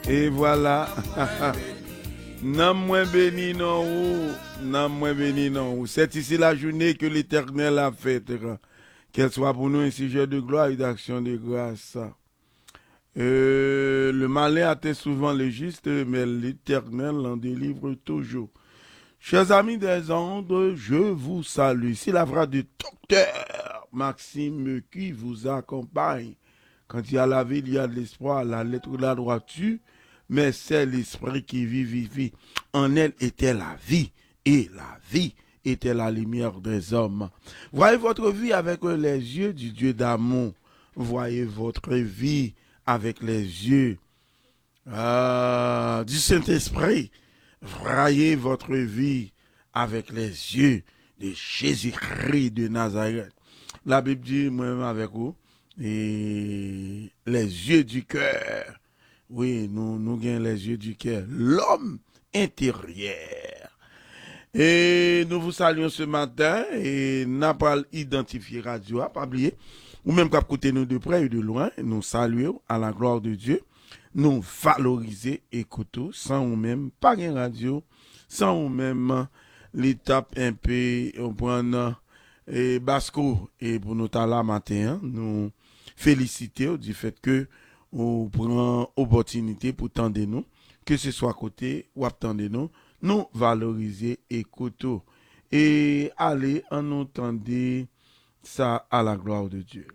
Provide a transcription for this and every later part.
Et voilà. Non moins béni non ou, non moins béni non ou. C'est ici la journée que l'Éternel a faite. Qu'elle soit pour nous un sujet de gloire et d'action de grâce. Le malin atteint souvent le juste, mais l'Éternel en délivre toujours. Chers amis des ondes, je vous salue. C'est la voix du docteur Maxime qui vous accompagne. Quand il y a la vie, il y a de l'espoir, la lettre de la droiture, mais c'est l'esprit qui vit. En elle était la vie, et la vie était la lumière des hommes. Voyez votre vie avec les yeux du Dieu d'amour. Voyez votre vie avec les yeux du Saint-Esprit. Voyez votre vie avec les yeux de Jésus-Christ de Nazareth. La Bible dit, moi-même avec vous, et les yeux du cœur. Oui, nous gagnons les yeux du cœur. L'homme intérieur. Et nous vous saluons ce matin et n'a pas identifié radio, pas oublier. Ou même qu'à côté nous de près et de loin, nous saluons à la gloire de Dieu. Nous valoriser, écoutons, sans ou même, pas une radio, sans ou même, l'étape un peu, on prend, et Basco, et pour nous là matin, nous féliciter du fait que, on prend opportunité pour tendre nous, que ce soit côté ou attendre nous valoriser, écoutons, et aller en entendre ça à la gloire de Dieu.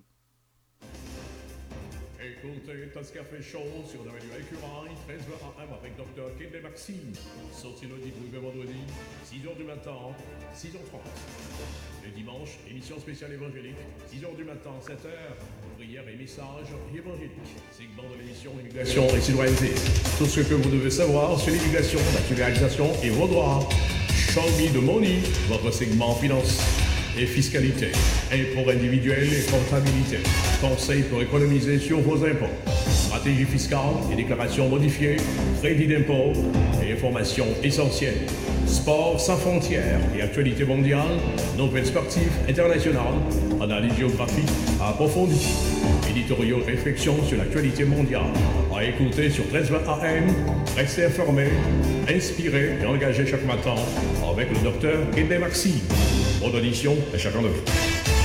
Écoutez, Tascafé Show sur WQI 13 AM avec Dr. Kinde Maxime. Sorti le vendredi, 6h du matin, 6h30. Le dimanche, émission spéciale évangélique, 6h du matin, 7h. Prière et messages évangéliques. Segment de l'émission Immigration et citoyenneté. Tout ce que vous devez savoir sur l'immigration, naturalisation et vos droits. Show Me the Money, votre segment finance et fiscalité, impôts individuels et comptabilité, conseils pour économiser sur vos impôts, stratégie fiscale et déclarations modifiées, crédit d'impôt et informations essentielles, sport sans frontières et actualité mondiale, nouvelles sportives internationales, analyse géographique approfondie, éditoriaux réflexion sur l'actualité mondiale, à écouter sur 1320 AM, restez informés, inspirés et engagés chaque matin avec le docteur Kinde Maxime. Bonne audition à chacun de vous.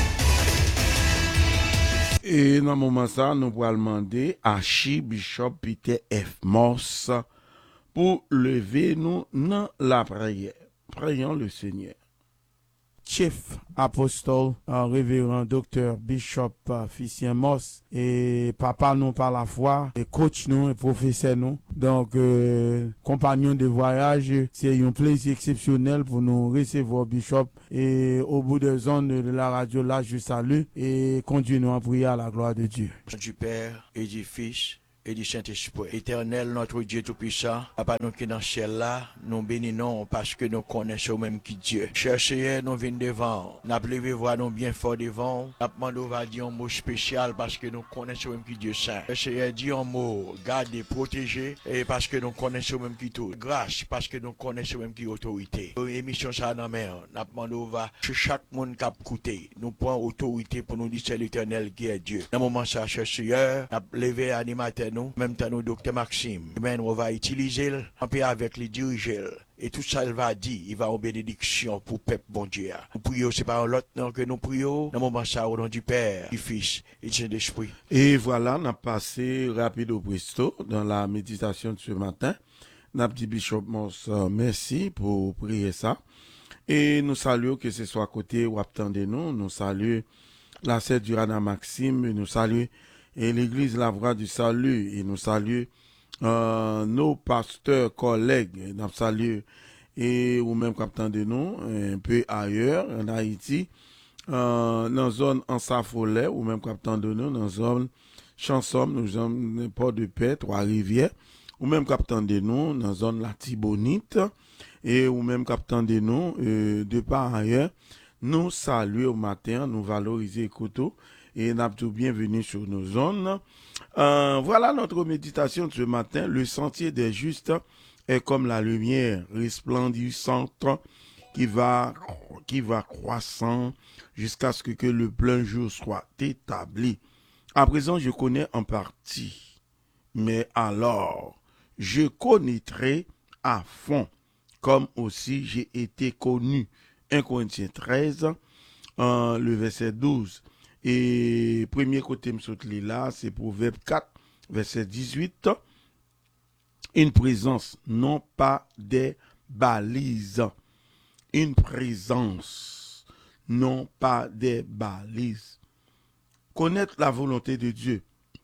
Et dans le moment ça, nous pourrons demander à Archibishop Peter F. Moss pour lever nous dans la prière. Prions le Seigneur. Chef apostole, révérend docteur Bishop Ficien Moss et papa nous par la foi et coach nous et professeur nous. Donc compagnon de voyage, c'est un plaisir exceptionnel pour nous recevoir Bishop et au bout des ondes de la radio là je salue et continuons à prier à la gloire de Dieu. Du Père et du Fils et du Saint-Esprit. Éternel, notre Dieu Tout-Puissant, Papa, nous qui dans le ciel là, nous bénissons parce que nous connaissons même qui Dieu. Cherchez, nous venons devant. Nous levé voir nous bien fort devant. Nous demandons à dire un mot spécial parce que nous connaissons même qui Dieu saint. Cherchez, dire un mot, garder, protéger, et parce que nous connaissons même qui tout. Grâce, parce que nous connaissons même qui autorité. Émission ça dans mer. Nous demandons à chaque monde qui a écouté. Nous prenons autorité pour nous dire c'est l'Éternel qui est Dieu. Dans le moment ça, cherchez, nous levé animateur même temps nous docteur Maxime, mais on va utiliser en paix avec les dirigeants et tout ça il va dire, il va en bénédiction pour peuple bon Dieu. Nous prions c'est pas l'autre nom que nous prions dans le moment ça au nom du Père, du Fils et du Saint-Esprit. Et voilà, on a passé rapide au presto dans la méditation de ce matin. N'a dit Bishop Moss, merci pour prier ça. Et nous saluons que ce soit à côté ou attendez nous saluons la sœur Durana Maxime, nous saluons et l'église La Voix du Salut, et nous saluons nos pasteurs, collègues, nous saluons et ou même captain de nous, un peu ailleurs, en Haïti, dans la zone en Safolet, ou même captain de nous, dans la zone Chanson, nous sommes Port-de-Paix, Trois-Rivières, ou même captain de nous, dans la zone La Tibonite, et ou même captain de nous, de par ailleurs, nous saluons au matin, nous valorisons écoutons, et nous avons bienvenue sur nos zones. Voilà notre méditation de ce matin. Le sentier des justes est comme la lumière resplendissante qui va croissant jusqu'à ce que le plein jour soit établi. À présent, je connais en partie, mais alors, je connaîtrai à fond, comme aussi j'ai été connu. 1 Corinthiens 13, le verset 12. Et premier côté me là, c'est Proverbe 4, verset 18. Une présence, non pas des balises. Une présence, non pas des balises. Connaître la volonté de Dieu.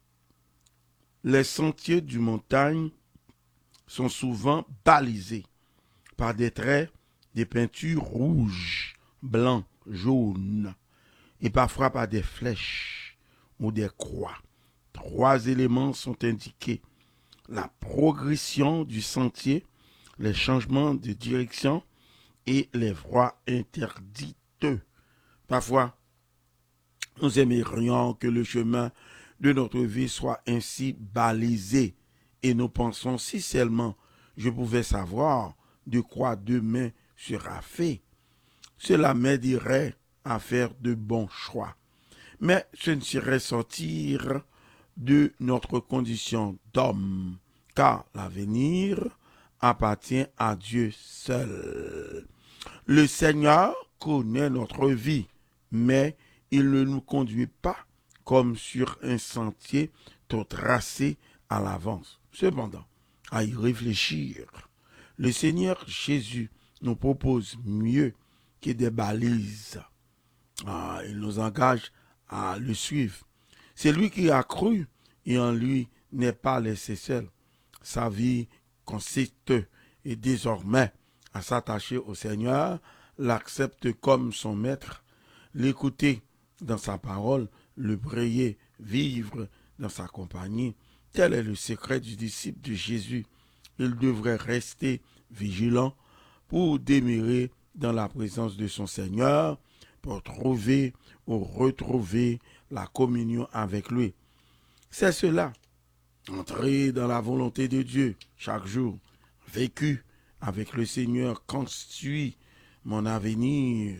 Les sentiers du montagne sont souvent balisés par des traits, des peintures rouges, blancs, jaunes, et parfois par des flèches ou des croix. 3 éléments sont indiqués. La progression du sentier, les changements de direction et les voies interdites. Parfois, nous aimerions que le chemin de notre vie soit ainsi balisé et nous pensons si seulement je pouvais savoir de quoi demain sera fait, cela m'aiderait à faire de bons choix. Mais ce ne serait sortir de notre condition d'homme, car l'avenir appartient à Dieu seul. Le Seigneur connaît notre vie, mais il ne nous conduit pas comme sur un sentier tout tracé à l'avance. Cependant, à y réfléchir, le Seigneur Jésus nous propose mieux que des balises. Il nous engage à le suivre. C'est lui qui a cru et en lui n'est pas laissé seul. Sa vie consiste et désormais à s'attacher au Seigneur, l'accepte comme son maître, l'écouter dans sa parole, le prier, vivre dans sa compagnie. Tel est le secret du disciple de Jésus. Il devrait rester vigilant pour demeurer dans la présence de son Seigneur, pour trouver ou retrouver la communion avec lui. C'est cela, entrer dans la volonté de Dieu chaque jour, vécu avec le Seigneur, constitue mon avenir.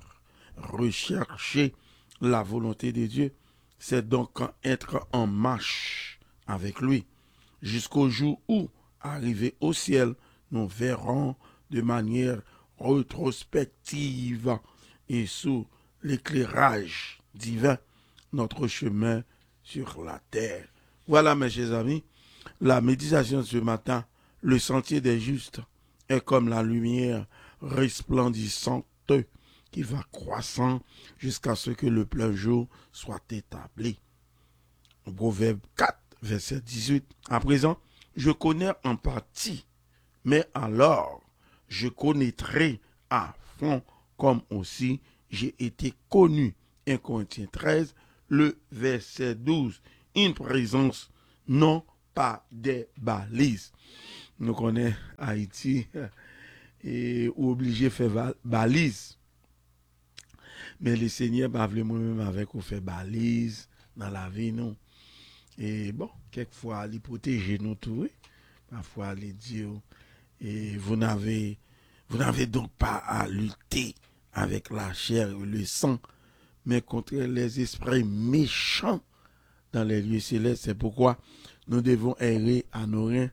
Rechercher la volonté de Dieu, c'est donc être en marche avec lui, jusqu'au jour où, arrivé au ciel, nous verrons de manière rétrospective et sous l'éclairage divin notre chemin sur la terre. Voilà, mes chers amis, la méditation de ce matin. Le sentier des justes est comme la lumière resplendissante qui va croissant jusqu'à ce que le plein jour soit établi. Proverbe 4, verset 18. À présent, je connais en partie, mais alors je connaîtrai à fond, comme aussi j'ai été connu. 1 Corinthiens 13, le verset 12. Une présence, non pas des balises. Nous connaissons Haïti et obligé de faire balise. Mais le Seigneur m'a voulu moi-même avec ou faire balise dans la vie, non. Et bon, quelquefois, il protège nous tous. Parfois, il dit, et vous n'avez donc pas à lutter avec la chair et le sang, mais contre les esprits méchants dans les lieux célestes. C'est pourquoi nous devons errer à nos reins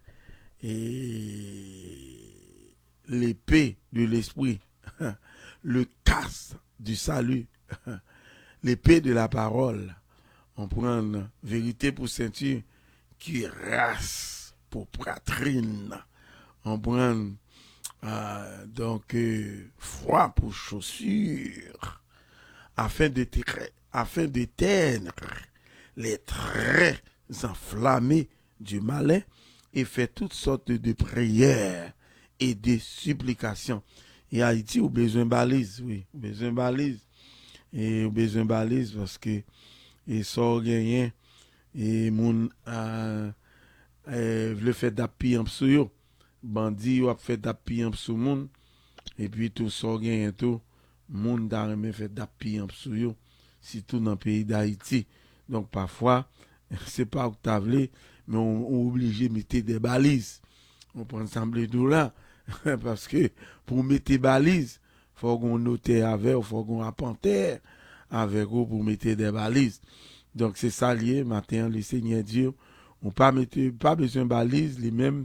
et l'épée de l'esprit, le casque du salut, l'épée de la parole. On prend vérité pour ceinture, cuirasse pour poitrine. On prend foi pour chaussures, afin d'éteindre les traits enflammés du malin et fait toutes sortes de prières et de supplications. Et Haïti, ou besoin de balise, oui, besoin de balise. Et besoin de balise parce que et ça gagné et moun le fait d'appui en sur yo. Bandi ou a fait d'appui en sur moun et puis tout ça gagné tout moun da remen fait d'appui en sur yo, surtout dans le pays d'Haïti. Donc parfois c'est pas ou t'as voulu, mais on obligé de mettre des balises. On prend ensemble tout là parce que pour mettre des balises, faut qu'on note avec, faut qu'on apprenne avec vous pour mettre des balises. Donc c'est ça lié matin le Seigneur Dieu, on pas besoin de balises, les mêmes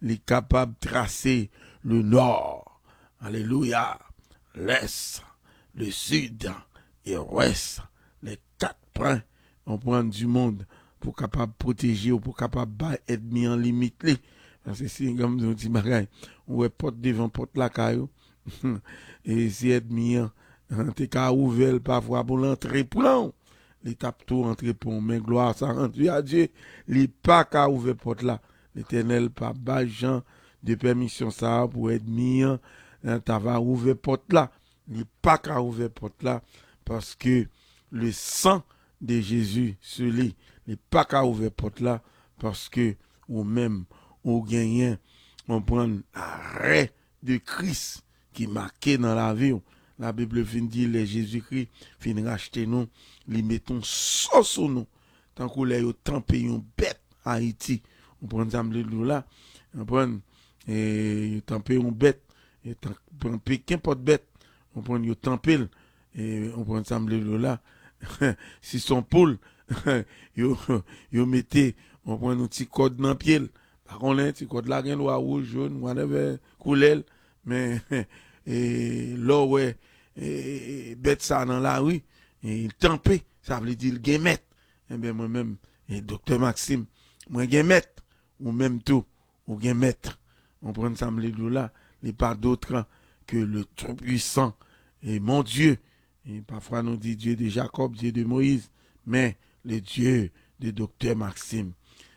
il est capable de tracer le nord, alléluia, l'est, le sud et l'ouest, les 4 points, on prend du monde pour capable protéger ou pour capable être mis en limite. Parce que c'est comme un petit bagage, on est porte devant porte la caillou, et si être mis t'es qu'à ouvrir parfois pour l'entrée plan. L'étape tout entrer pour mais gloire ça rendu à Dieu, il pas qu'à ouvrir porte là. L'Éternel pas bas gens de permission ça pour être mis t'as va ouvrir porte là. Il pas qu'à ouvrir porte là parce que le sang de Jésus sur lui, il pas qu'à ouvrir porte là parce que ou même ou gagnant on prend l'arrêt de Christ qui marqué dans la vie. La Bible fin dit les Jésus-Christ fin racheter nous, li mettons sauce sur nous. Tant qu'on l'a tempé une bête à Haïti. On prend ensemble là, on prend et tempé une bête et tempé qu'importe bête. On prend yo tempé et on prend ensemble là. Si son poule yo mettez on prend un petit code dans pied. Par contre, petit code là gen noir rouge jaune whatever couleur mais et là ouais bête ça dans la rue et il tempé ça veut dire il maître et ben moi même et docteur Maxime moi maître ou même tout ou maître on prend ensemble là il pas d'autre que le tout puissant et mon Dieu et parfois nous dit Dieu de Jacob, Dieu de Moïse mais le Dieu de docteur Maxime.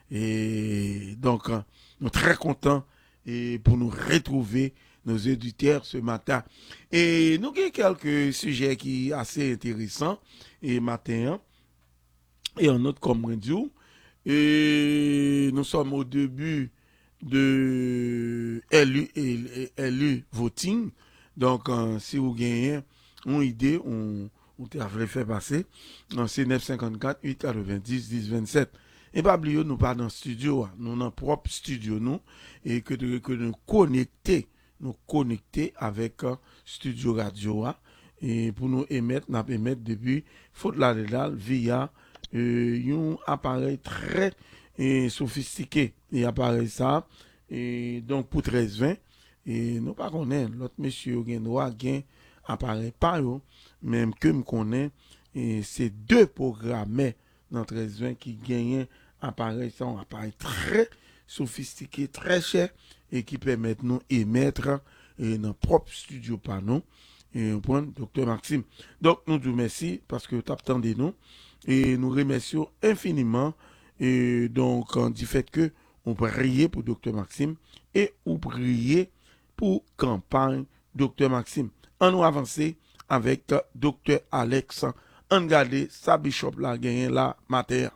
Et donc nous très contents et pour nous retrouver nos auditeurs ce matin. Et nous avons quelques sujets qui sont assez intéressants et matin. Et en autre comme radio. Et nous sommes au début de LU voting. Donc si vous gagnez une idée, on t'a fait passer. C'est 954 890 10 27. Et pas oublier nous pas dans le studio, nous dans le propre studio nous et que nous connecter avec studio radio et pour nous émettre depuis faute là via un appareil très sophistiqué et appareil ça et donc pour 1320 et nous pas connaît l'autre monsieur gain appareil pas yo même que me connaît et c'est 2 programmeurs dans 1320 qui gagnent appareil ça un appareil très sophistiqué très cher et qui permet nous émettre dans propre studio par nous et on prend docteur Maxime. Donc nous vous merci parce que vous attendez nous et nous remercions infiniment et donc du fait que on prier pour docteur Maxime et on prier pour campagne docteur Maxime. On nous avancer avec docteur Alex. On regarde sa bishop la gagné la matin.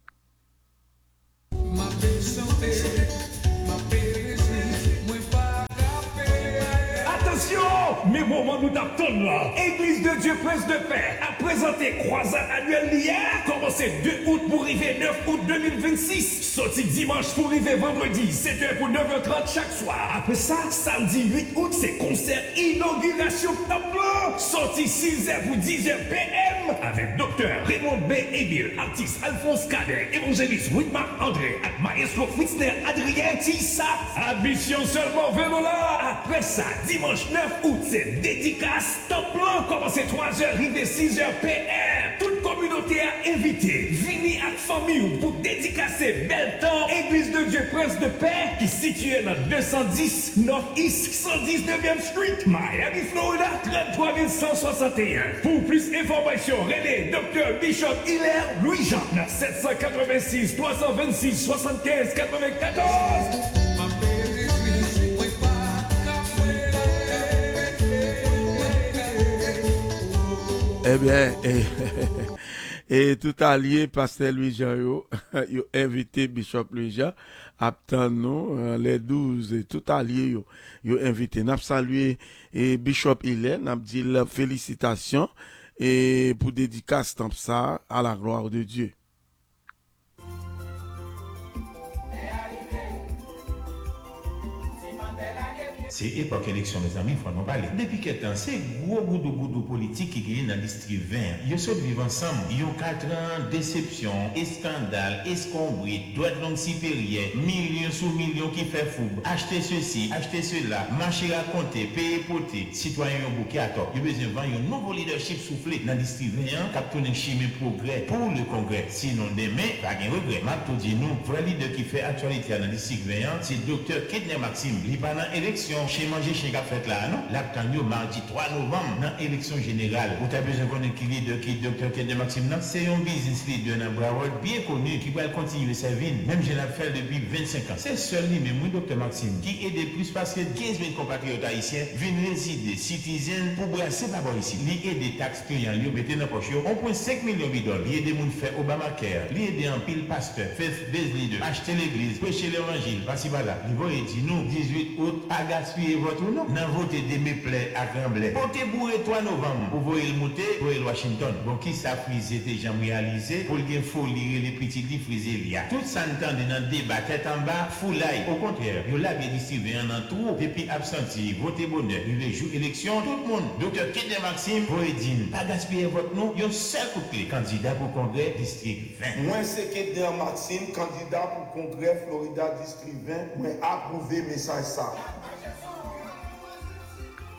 Mais moment nous t'attendons là. Église de Dieu Prince de Paix a présenté croisade annuelle hier. Commencé 2 août pour arriver 9 août 2026. Sorti dimanche pour arriver vendredi 7h pour 9h30 chaque soir. Après ça, samedi 8 août, c'est concert inauguration top plan. Sorti 6h pour 10h PM avec docteur Raymond B. Evil, artiste Alphonse Cadet, évangéliste Whitmark André, avec maestro Whitner Adrien Tissa. Admission seulement $20. Après ça, dimanche 9 août, c'est dédicace top plan. Commencé 3h, arrivé 6h PM. Toute communauté a invité. Vini avec famille pour dédicacer bel temps. Église de Dieu Prince de Paix qui est située dans 210 Northeast 119e Street, Miami, Florida 33161. Pour plus d'informations, relais Dr. Bishop Hilaire Louis-Jean 786 326 75 94. Eh bien, et tout allié, pasteur Louis-Jean, yo invité Bishop Louis-Jean, attend nous, les 12, et tout allié, yo invité. N'a salué et Bishop Hilaire, n'a dit félicitations, et pour dédicace comme ça, à la gloire de Dieu. C'est époque élection, mes amis, il faut en parler. Depuis quel temps, c'est gros goudou politique qui gagne dans le district 20. Ils sont vivent ensemble. Ils ont 4 ans, déception, scandale, escombrie, droit de langue supérieure, millions sous millions qui fait fou. Acheter ceci, acheter cela, marcher raconter, payer poter, citoyens ont bouquet à tort. Ils ont besoin de voir un nouveau leadership soufflé dans le district 21, qui a tourné chimie progrès pour le congrès. Sinon, demain, pas de regret. Marc dit nous, vrai leader qui fait actualité dans le district 21, c'est Dr. Kidner Maxime. Il pas dans élection, chez manger, chez qu'a fait là, non? L'actanio mardi 3 novembre, dans élection générale. Vous avez besoin de connaître qui leader, qui Dr. Kidner Maxime, non? C'est un business leader dans Broward bien connu, qui va continuer sa vie. Même je l'ai fait depuis 25 ans. C'est seul lui, mais moi, Dr. Maxime, qui aide plus parce que 15 000 compatriotes haïtiens viennent résider, citoyens, pour brasser d'abord ici. Il aide des taxes clients, il mettez dans poche, 1,5 million de dollars. Il aide des gens faire Obamacare, il aide en pile pasteur, fait des leaders, acheter l'église, prêcher l'évangile, pas-ci par-là. Il va dire, nous, 18 août, pas gaspiller votre nom. N'en votez des méplais à Grand-Blais. Votez bourré 3 novembre. Vous voyez le monter, vous voyez le Washington. Bon, qui ça frisé déjà réalisé, pour le faut lire les petits livres frisés, il y a. Tout ça entend dans le débat, tête en bas, foulaille. Au contraire, il l'a bien distribué en tout, depuis absenti, votez bonheur, il joue élection, tout le monde. Dr. Kidner Maxime, vous dire, pas gaspiller votre nom, il y a un seul coup de clé, candidat pour congrès district 20. Moi, c'est Kidner Maxime, candidat pour congrès Florida district 20, moi approuvé message ça.